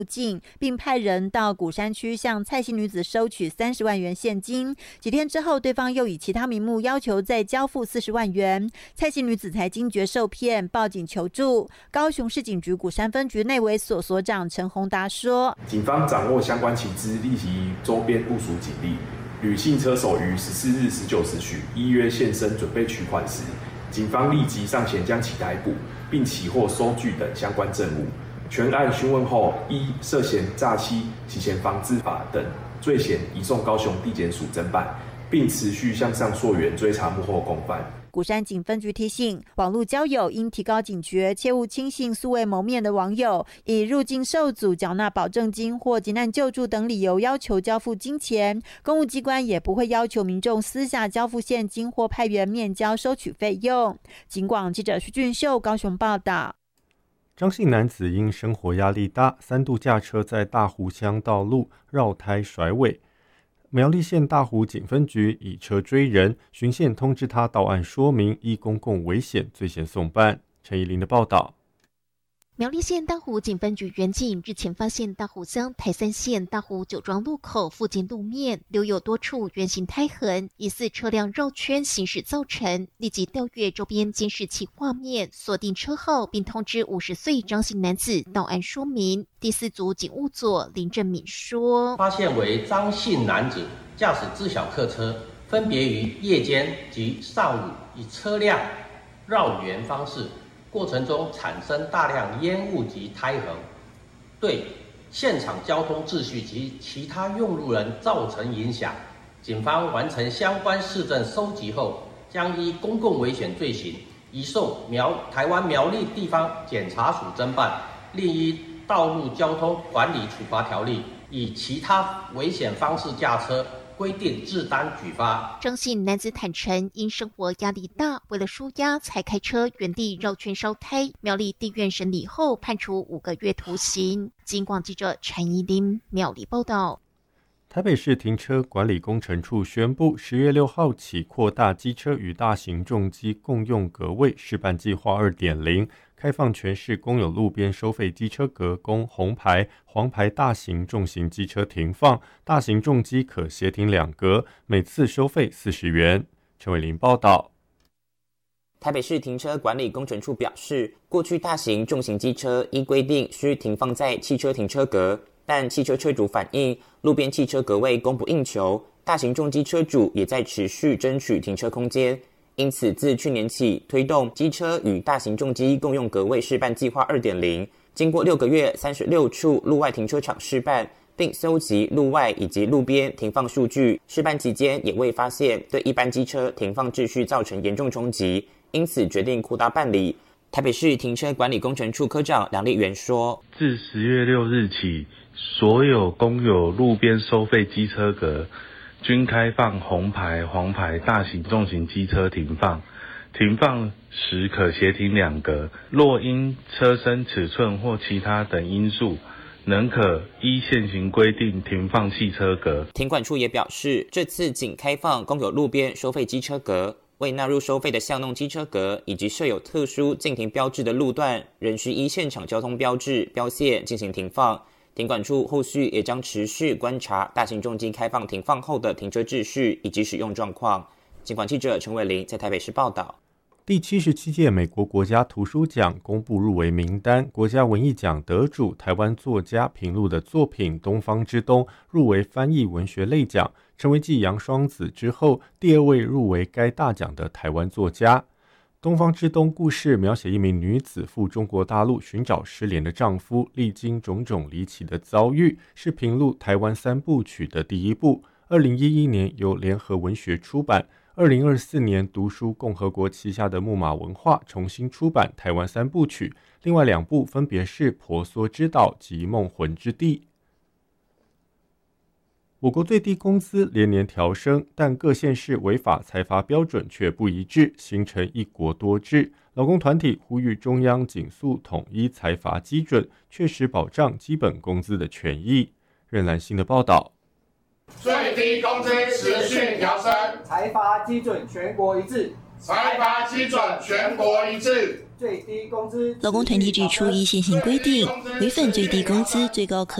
境，并派人到鼓山区向蔡姓女子收取30万元现金。几天之后，对方又以其他名目要求再交付40万元，蔡姓女子才惊觉受骗，报警求助。高雄市警局鼓山分局内委所所长陈宏达说：“ 警方掌握相关情资，立即周边部署警力。吕姓车手于14日19时许依约现身准备取款时，警方立即上前将其逮捕，并起获收据等相关证物。全案讯问后，依涉嫌诈欺、洗钱防治法等罪嫌移送高雄地检署侦办，并持续向上溯源追查幕后共犯。” 鼓山警分局提醒，网络交友应提高警觉，切勿轻信素未谋面的网友，以入境受阻、缴纳保证金或急难救助等理由要求交付金钱。公务机关也不会要求民众私下交付现金或派员面交收取费用。警广记者徐俊秀高雄报道。 张姓男子因生活压力大，3度驾车在大湖乡道路绕胎甩尾。苗栗县大湖警分局以车追人，循线通知他到案说明，依公共危险罪嫌送办。陈怡琳的报道。 苗栗县大湖警分局员警日前发现大湖乡台三线大湖酒庄路口附近路面留有多处圆形胎痕，疑似车辆绕圈行驶造成，立即调阅周边监视器画面，锁定车号，并通知50岁张姓男子到案说明。第4组警务佐林正敏说：“ 发现为张姓男子驾驶自小客车，分别于夜间及上午以车辆绕圆方式。”过程中产生大量烟雾及胎痕，对现场交通秩序及其他用路人造成影响。警方完成相关事证收集后，将依公共危险罪行移送台湾苗栗地方检察署侦办，另依道路交通管理处罚条例以其他危险方式驾车规定治单举发。 张姓男子坦承，因生活压力大，为了抒压才开车原地绕圈烧胎。苗栗地院审理后判处5个月徒刑。警广记者陈怡琳苗栗报道。 台北市停车管理工程处宣布，10月6号起扩大机车与大型重机共用格位示范计划 2.0， 开放全市公有路边收费机车格供红牌、黄牌大型重型机车停放，大型重机可协停2格，每次收费40元。陈伟林报道。 台北市停车管理工程处表示，过去大型重型机车依规定需停放在汽车停车格，但汽车车主反映路边汽车格位供不应求，大型重机车主也在持续争取停车空间，因此自去年起推动机车与大型重机共用格位示范计划 2.0， 经过6个月36处路外停车场示范，并搜集路外以及路边停放数据，示范期间也未发现对一般机车停放秩序造成严重冲击，因此决定扩大办理。台北市停车管理工程处科长梁立元说， 自10月6日起，所有公有路边收费机车格均开放红牌、黄牌大型重型机车停放，停放时可协停2格，若因车身尺寸或其他等因素，仍可依现行规定停放汽车格。 停管处也表示，这次仅开放公有路边收费机车格，未纳入收费的巷弄机车格以及设有特殊禁停标志的路段，仍需依现场交通标志标线进行停放。停管处后续也将持续观察大型重机开放停放后的停车秩序以及使用状况。警广记者陈伟林在台北市报道。 第77届美国国家图书奖公布入围名单，国家文艺奖得主台湾作家平路的作品《东方之东》入围翻译文学类奖，成为继杨双子之后第2位入围该大奖的台湾作家。《东方之东》故事描写一名女子赴中国大陆寻找失联的丈夫，历经种种离奇的遭遇，是平路台湾3部曲的第1部。2011年由联合文学出版，2024年读书共和国旗下的木马文化重新出版台湾3部曲，另外2部分别是《婆娑之岛》及《梦魂之地》。我国最低工资连年调升，但各县市违法裁罚标准却不一致，形成一国多制。劳工团体呼吁中央紧速统一裁罚基准，确实保障基本工资的权益。任兰心的报道。 最低工资持续调升， 裁罚基准全国一致， 裁罚基准全国一致。 劳工团体指出，依现行规定，违反最低工资最高可